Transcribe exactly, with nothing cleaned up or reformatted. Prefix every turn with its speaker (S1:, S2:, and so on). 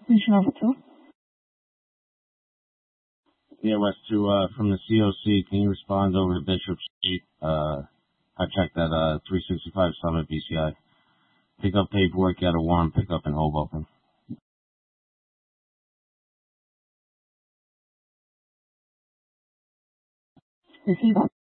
S1: Mission over two.
S2: Yeah, West two, uh, from the C O C, can you respond over to Bishop Street? Uh, I checked that, uh, three sixty-five Summit B C I. Pick up paperwork, get a warrant, pick up in Hoboken.
S1: Receive.